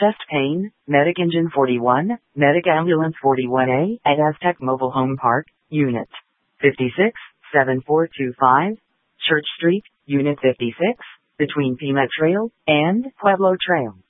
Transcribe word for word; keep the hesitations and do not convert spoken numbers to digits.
Chest Pain, Medic Engine forty-one, Medic Ambulance forty-one A at Aztec Mobile Home Park, Unit fifty-six, seven four two five, Church Street, Unit fifty-six, between Pima Trail and Pueblo Trail.